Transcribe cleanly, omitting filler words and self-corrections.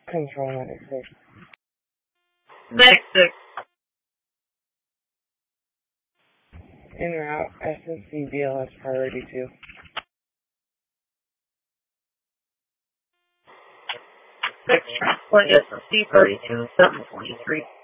Control Medic 6. Medic 6. En route, SNC BLS priority 2. 6 transport SNC 32, 723.